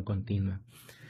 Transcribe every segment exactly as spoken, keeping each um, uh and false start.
continua.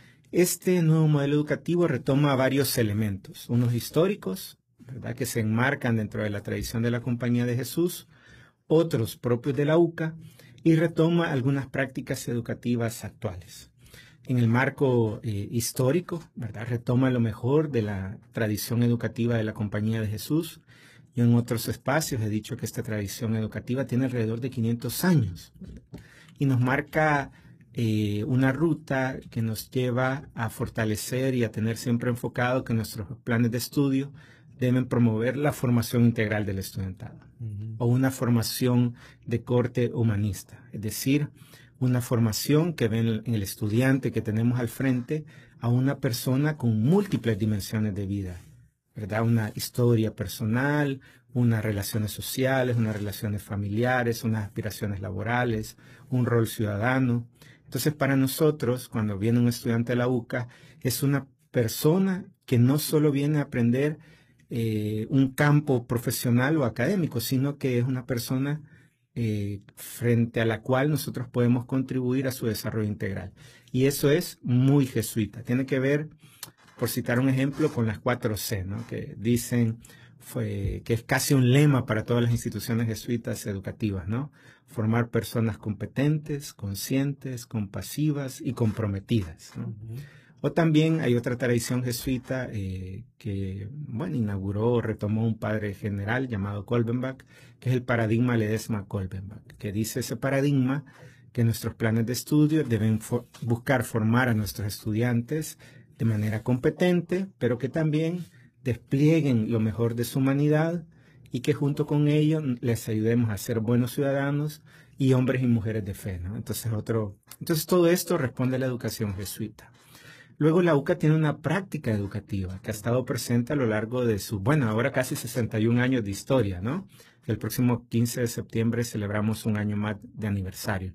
Este nuevo modelo educativo retoma varios elementos, unos históricos, ¿verdad?, que se enmarcan dentro de la tradición de la Compañía de Jesús, otros propios de la U C A, y retoma algunas prácticas educativas actuales. En el marco eh, histórico, ¿verdad?, retoma lo mejor de la tradición educativa de la Compañía de Jesús. Yo en otros espacios he dicho que esta tradición educativa tiene alrededor de quinientos años, ¿verdad?, y nos marca eh, una ruta que nos lleva a fortalecer y a tener siempre enfocado que nuestros planes de estudio deben promover la formación integral del estudiantado, uh-huh. o una formación de corte humanista, es decir, una formación que ve en el estudiante que tenemos al frente a una persona con múltiples dimensiones de vida, ¿verdad? Una historia personal, unas relaciones sociales, unas relaciones familiares, unas aspiraciones laborales, un rol ciudadano. Entonces, para nosotros, cuando viene un estudiante de la U C A, es una persona que no solo viene a aprender eh, un campo profesional o académico, sino que es una persona eh, frente a la cual nosotros podemos contribuir a su desarrollo integral. Y eso es muy jesuita. Tiene que ver, por citar un ejemplo, con las cuatro C, ¿no?, que dicen fue, que es casi un lema para todas las instituciones jesuitas educativas, ¿no? Formar personas competentes, conscientes, compasivas y comprometidas, ¿no? Uh-huh. O también hay otra tradición jesuita eh, que, bueno, inauguró o retomó un padre general llamado Kolbenbach, que es el paradigma Ledesma-Kolbenbach, que dice ese paradigma que nuestros planes de estudio deben for- buscar formar a nuestros estudiantes de manera competente, pero que también desplieguen lo mejor de su humanidad y que junto con ello les ayudemos a ser buenos ciudadanos y hombres y mujeres de fe, ¿no? Entonces, otro, entonces todo esto responde a la educación jesuita. Luego la U C A tiene una práctica educativa que ha estado presente a lo largo de su, bueno, ahora casi sesenta y un años de historia, ¿no? El próximo quince de septiembre celebramos un año más de aniversario.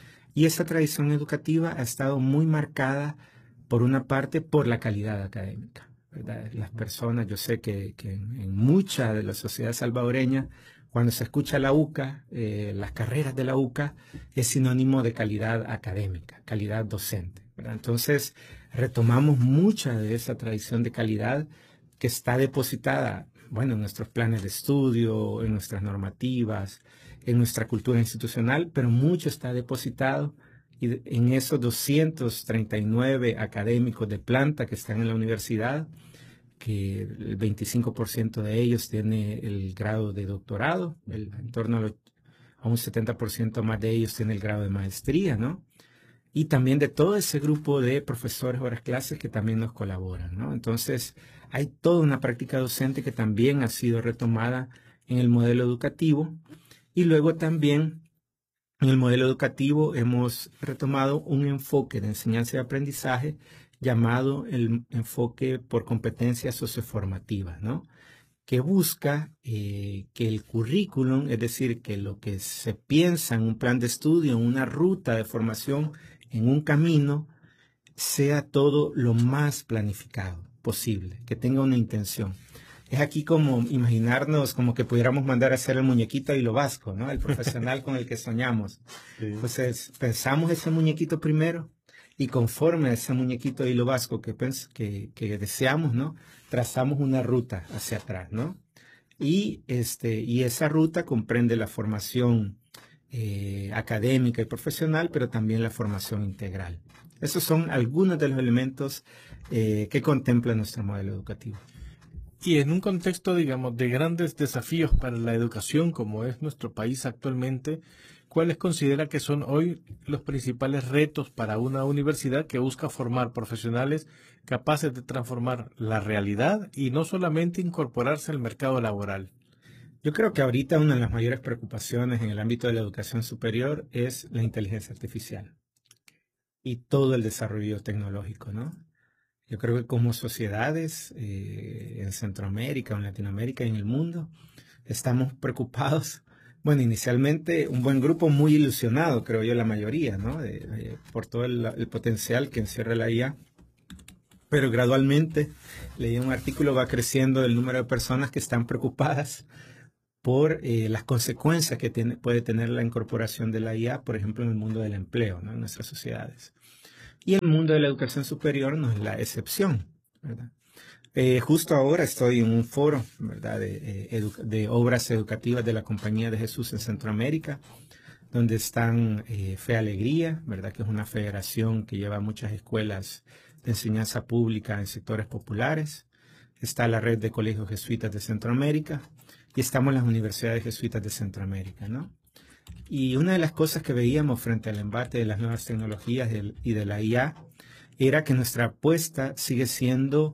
Y esa tradición educativa ha estado muy marcada, por una parte, por la calidad académica, ¿verdad? Las personas, yo sé que, que en, en mucha de la sociedad salvadoreña, cuando se escucha la U C A, eh, las carreras de la U C A, es sinónimo de calidad académica, calidad docente, ¿verdad? Entonces, retomamos mucha de esa tradición de calidad que está depositada, bueno, en nuestros planes de estudio, en nuestras normativas, en nuestra cultura institucional, pero mucho está depositado en esos doscientos treinta y nueve académicos de planta que están en la universidad, que el veinticinco por ciento de ellos tiene el grado de doctorado, el, en torno a, lo, a un setenta por ciento más de ellos tiene el grado de maestría, ¿no? Y también de todo ese grupo de profesores horas clases que también nos colaboran, ¿no? Entonces, hay toda una práctica docente que también ha sido retomada en el modelo educativo. Y luego también en el modelo educativo hemos retomado un enfoque de enseñanza y aprendizaje llamado el enfoque por competencias socioformativas, ¿no?, que busca eh, que el currículum, es decir, que lo que se piensa en un plan de estudio, en una ruta de formación, en un camino, sea todo lo más planificado posible, que tenga una intención. Es aquí como imaginarnos como que pudiéramos mandar a hacer el muñequito de hilo vasco, ¿no?, el profesional con el que soñamos. Sí. Entonces, pensamos ese muñequito primero y conforme a ese muñequito de hilo vasco que, que, que deseamos, ¿no?, trazamos una ruta hacia atrás, ¿no? Y, este, y esa ruta comprende la formación eh, académica y profesional, pero también la formación integral. Esos son algunos de los elementos eh, que contempla nuestro modelo educativo. Y en un contexto, digamos, de grandes desafíos para la educación, como es nuestro país actualmente, ¿cuáles considera que son hoy los principales retos para una universidad que busca formar profesionales capaces de transformar la realidad y no solamente incorporarse al mercado laboral? Yo creo que ahorita una de las mayores preocupaciones en el ámbito de la educación superior es la inteligencia artificial y todo el desarrollo tecnológico, ¿no? Yo creo que como sociedades eh, en Centroamérica, en Latinoamérica y en el mundo, estamos preocupados. Bueno, inicialmente un buen grupo muy ilusionado, creo yo, la mayoría, ¿no?, de, de, por todo el, el potencial que encierra la I A. Pero gradualmente, leí un artículo, va creciendo el número de personas que están preocupadas por eh, las consecuencias que tiene, puede tener la incorporación de la I A, por ejemplo, en el mundo del empleo, ¿no?, en nuestras sociedades. Y el mundo de la educación superior no es la excepción, ¿verdad? Eh, justo ahora estoy en un foro, ¿verdad?, de, eh, de obras educativas de la Compañía de Jesús en Centroamérica, donde están eh, Fe Alegría, ¿verdad?, que es una federación que lleva muchas escuelas de enseñanza pública en sectores populares. Está la Red de Colegios Jesuitas de Centroamérica y estamos las Universidades Jesuitas de Centroamérica, ¿no? Y una de las cosas que veíamos frente al embate de las nuevas tecnologías y de la I A era que nuestra apuesta sigue siendo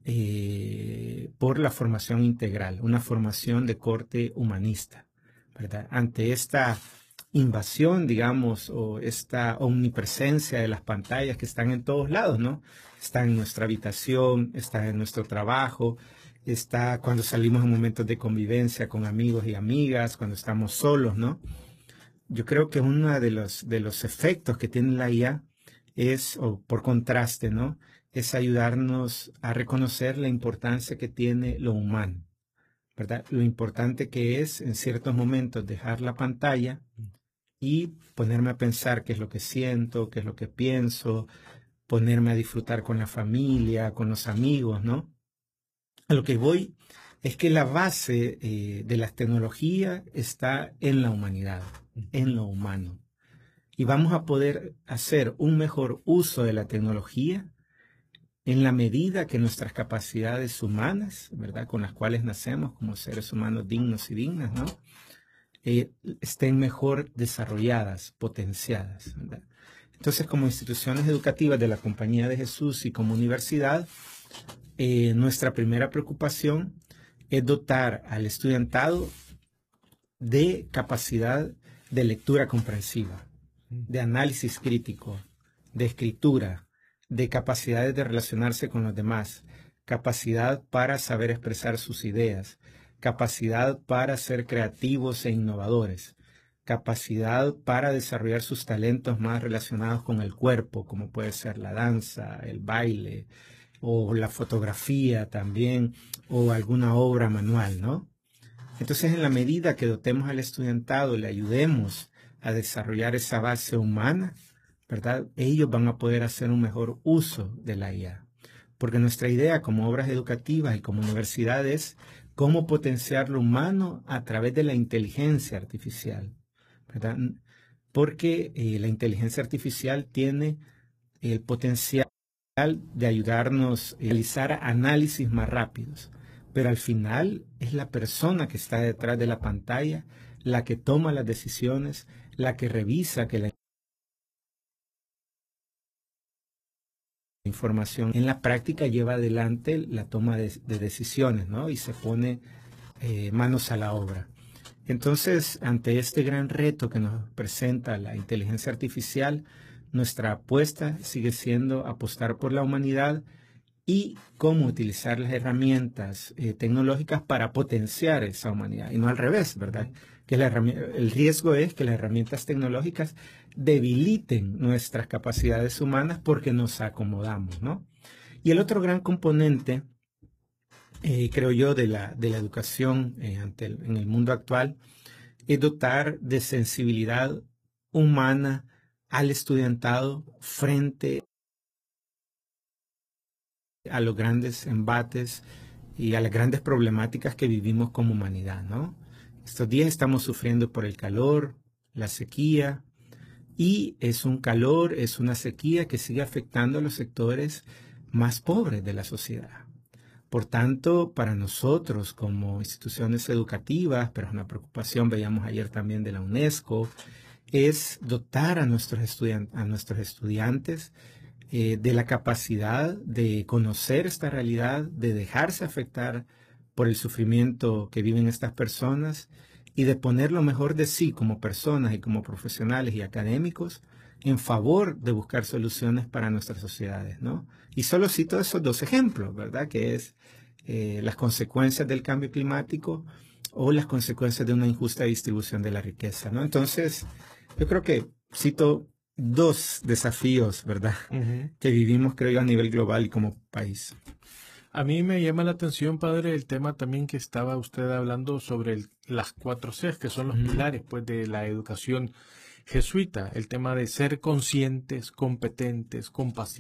eh, por la formación integral, una formación de corte humanista, ¿verdad? Ante esta invasión, digamos, o esta omnipresencia de las pantallas que están en todos lados, ¿no? Está en nuestra habitación, está en nuestro trabajo, está cuando salimos en momentos de convivencia con amigos y amigas, cuando estamos solos, ¿no? Yo creo que uno de los, de los efectos que tiene la I A es, o por contraste, ¿no?, es ayudarnos a reconocer la importancia que tiene lo humano, ¿verdad? Lo importante que es en ciertos momentos dejar la pantalla y ponerme a pensar qué es lo que siento, qué es lo que pienso, ponerme a disfrutar con la familia, con los amigos, ¿no? A lo que voy es que la base eh, de las tecnologías está en la humanidad, en lo humano. Y vamos a poder hacer un mejor uso de la tecnología en la medida que nuestras capacidades humanas, ¿verdad?, con las cuales nacemos como seres humanos dignos y dignas, ¿no?, eh, estén mejor desarrolladas, potenciadas, ¿verdad? Entonces, como instituciones educativas de la Compañía de Jesús y como universidad, eh, nuestra primera preocupación es dotar al estudiantado de capacidad de lectura comprensiva, de análisis crítico, de escritura, de capacidades de relacionarse con los demás, capacidad para saber expresar sus ideas, capacidad para ser creativos e innovadores, capacidad para desarrollar sus talentos más relacionados con el cuerpo, como puede ser la danza, el baile, o la fotografía también, o alguna obra manual, ¿no? Entonces, en la medida que dotemos al estudiantado, le ayudemos a desarrollar esa base humana, ¿verdad?, ellos van a poder hacer un mejor uso de la I A. Porque nuestra idea como obras educativas y como universidad es cómo potenciar lo humano a través de la inteligencia artificial, ¿verdad? Porque eh, la inteligencia artificial tiene el potencial de ayudarnos a realizar análisis más rápidos, pero al final es la persona que está detrás de la pantalla la que toma las decisiones, la que revisa que la información en la práctica lleva adelante la toma de, de decisiones, ¿no?, y se pone eh, manos a la obra. Entonces, ante este gran reto que nos presenta la inteligencia artificial, nuestra apuesta sigue siendo apostar por la humanidad y cómo utilizar las herramientas eh, tecnológicas para potenciar esa humanidad, y no al revés, ¿verdad? Que la el riesgo es que las herramientas tecnológicas debiliten nuestras capacidades humanas porque nos acomodamos, ¿no? Y el otro gran componente, eh, creo yo, de la, de la educación eh, ante el, en el mundo actual es dotar de sensibilidad humana al estudiantado frente a los grandes embates y a las grandes problemáticas que vivimos como humanidad, ¿no? Estos días estamos sufriendo por el calor, la sequía, y es un calor, es una sequía que sigue afectando a los sectores más pobres de la sociedad. Por tanto, para nosotros como instituciones educativas, pero es una preocupación, veíamos ayer también de la UNESCO, es dotar a nuestros, estudian- a nuestros estudiantes eh, de la capacidad de conocer esta realidad, de dejarse afectar por el sufrimiento que viven estas personas y de poner lo mejor de sí como personas y como profesionales y académicos en favor de buscar soluciones para nuestras sociedades, ¿no? Y solo cito esos dos ejemplos, ¿verdad? Que es eh, las consecuencias del cambio climático o las consecuencias de una injusta distribución de la riqueza, ¿no? Entonces, yo creo que cito dos desafíos, ¿verdad? Uh-huh. Que vivimos, creo yo, a nivel global y como país. A mí me llama la atención, padre, el tema también que estaba usted hablando sobre el, las cuatro Cs, que son los uh-huh. pilares, pues, de la educación. jesuita, el tema de ser conscientes, competentes, compasivos.